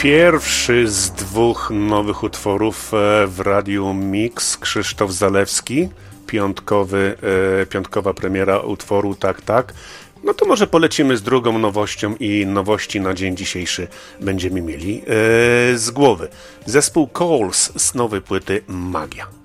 Pierwszy z dwóch nowych utworów w Radiu Mix, Krzysztof Zalewski, piątkowa premiera utworu Tak, Tak. No to może polecimy z drugą nowością i nowości na dzień dzisiejszy będziemy mieli z głowy. Zespół Coles z nowej płyty Magia.